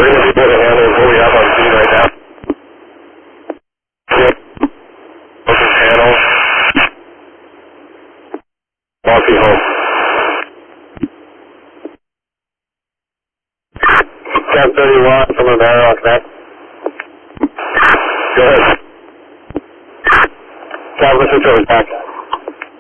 We're going to be able to handle what we have on scene right now. Open panel. Walk you home. Cab 31 from the Marrow Connect. Go ahead. Cab, let's switch over back.